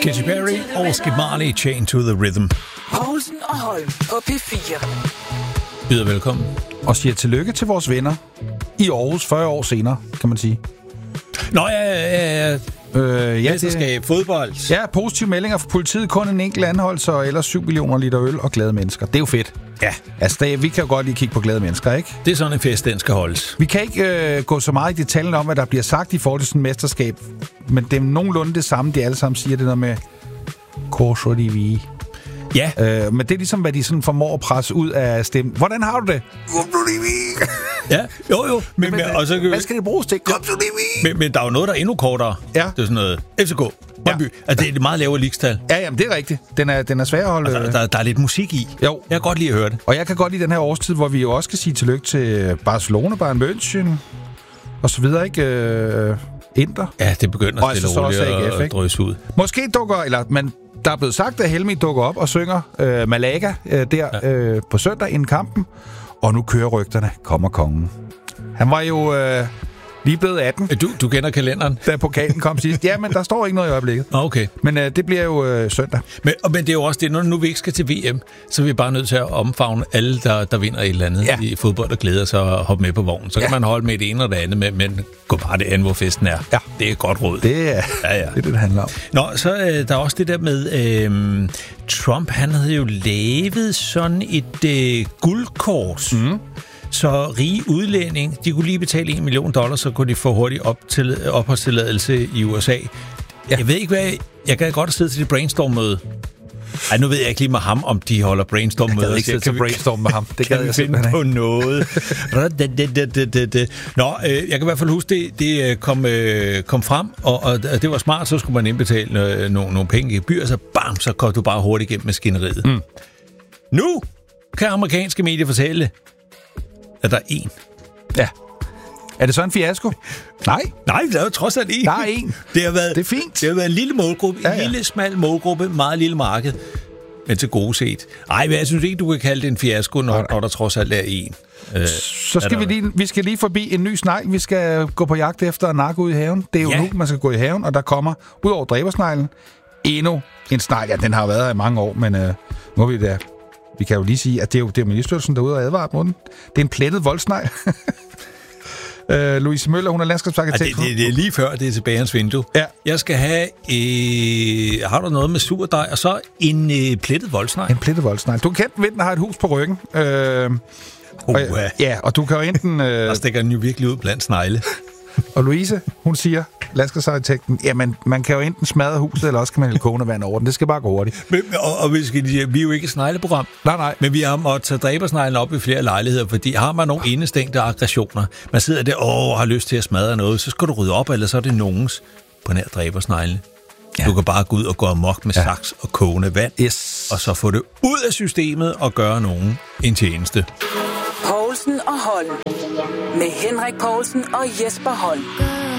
Katy Perry og Skip Marley, Chain to the Rhythm. Poulsen og Holm på P4. Byder velkommen. Og siger tillykke til vores venner i Aarhus 40 år senere, kan man sige. Nå, ja. Mesterskab, fodbold. Ja, positive meldinger fra politiet. Kun en enkelt anholdelse og ellers 7 millioner liter øl og glade mennesker. Det er jo fedt. Ja. Altså, vi kan jo godt lige kigge på glade mennesker, ikke? Det er sådan en fest, den skal holdes. Vi kan ikke gå så meget i detaljen om, hvad der bliver sagt i forhold til sådan et mesterskab. Men det er nogenlunde det samme, de alle sammen siger, det der med Corso di Vi. Ja. Men det er ligesom, hvad de sådan formår at presse ud af stemmen. Hvordan har du det? Ja, jo. Men og så, hvad skal det bruges til? Men der er jo noget, der er endnu kortere. Ja. Det er sådan noget FCK. Brøndby. Ja. Altså, det er meget lavere ligestal. Ja, jamen, det er rigtigt. Den er svær at holde. Altså, der er lidt musik i. Jo. Jeg kan godt lide at høre det. Og jeg kan godt lide den her årstid, hvor vi jo også skal sige tillykke til Barcelona, Bayern München og så videre, ikke? Inter. Ja, det begynder stille og roligt at drøse ud. Måske men der er blevet sagt, at Helmi dukker op og synger Malaga på søndag inden kampen. Og nu kører rygterne. Kommer kongen. Han var jo lige blevet 18. Du kender kalenderen? Da pokalen kom sidst. Ja, men der står ikke noget i øjeblikket. Okay. Men det bliver jo søndag. Men det er jo også det, når nu vi ikke skal til VM, så er vi bare nødt til at omfavne alle, der vinder et eller andet i fodbold og glæder sig at hoppe med på vognen. Så kan man holde med det ene og det andet, men gå bare det andet, hvor festen er. Ja. Det er et godt råd. Det er det handler om. Nå, så der er også det der med, Trump, han havde jo lavet sådan et guldkort. Mm. Så rige udlænding, de kunne lige betale $1 million, så kunne de få hurtigt opholdstilladelse i USA. Ja. Jeg ved ikke, hvad... Jeg kan godt sidde til det brainstorm-møde. Ej, nu ved jeg ikke lige med ham, om de holder brainstorm-møder. Jeg kan ikke sidde til brainstorm med ham. Det kan jeg finde på noget. Nå, jeg kan i hvert fald huske, det kom frem, og det var smart, så skulle man indbetale nogle penge i byer, så bam, så kom du bare hurtigt igennem maskineriet. Mm. Nu kan amerikanske medier fortælle, at der er én. Ja. Er det så en fiasko? Nej, der er jo trods alt én. Der er én. Det er fint. Det har været en lille målgruppe, en lille, smal målgruppe, meget lille marked, men til gode set. Ej, men jeg synes ikke, du kan kalde det en fiasko, når der trods alt er én. Så skal vi skal lige forbi en ny snegl. Vi skal gå på jagt efter en narko ud i haven. Det er jo nu, man skal gå i haven, og der kommer, ud over dræbersneglen, endnu en snegl. Ja, den har været her i mange år, men nu er vi der. Vi kan jo lige sige, at det er Miljøstyrelsen, der er ude og advare mod den. Det er en plettet voldsnegl. Louise Møller, hun er landskabsarkitekt. Det er lige før, det er tilbage hans vindue. Ja. Jeg skal have... har du noget med surdej, og så en plettet voldsnegl? En plettet voldsnegl. Du kan kende den, der har et hus på ryggen. Og du kan jo enten... Der stikker den jo virkelig ud blandt snegle. Og Louise, hun siger, landskabsarkitekten, jamen, man kan jo enten smadre huset, eller også kan man hælde kogende vand over den. Det skal bare gå hurtigt. Og vi er jo ikke et snegleprogram. Nej. Men vi har måttet tage dræbersneglen op i flere lejligheder, fordi har man nogle indestængte aggressioner. Man sidder der, har lyst til at smadre noget, så skal du rydde op, eller så er det nogens på nær dræbersneglene. Ja. Du kan bare gå ud og gå amok med saks og kogende vand, og så få det ud af systemet og gøre nogen en tjeneste. Poulsen og Holm. Med Henrik Poulsen og Jesper Holm.